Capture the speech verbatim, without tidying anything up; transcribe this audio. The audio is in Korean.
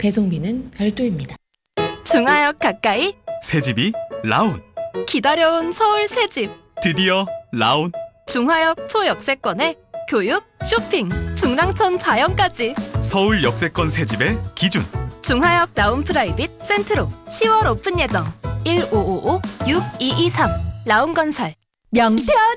배송비는 별도입니다. 중하역 가까이 새집이 라온. 기다려온 서울 새집. 드디어 라온. 중하역 초역세권에 교육, 쇼핑, 중랑천 자연까지. 서울 역세권 새집의 기준. 중하역 라온 프라이빗 센트로 시월 오픈 예정. 일오오오 육이이삼 라온건설. 명태현